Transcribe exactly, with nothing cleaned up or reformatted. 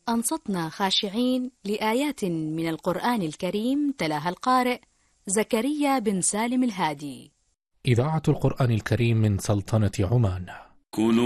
أنصتنا خاشعين لآيات من القرآن الكريم تلاها القارئ زكريا بن سالم الهادي. إذاعة القرآن الكريم من سلطنة عمان. كلوا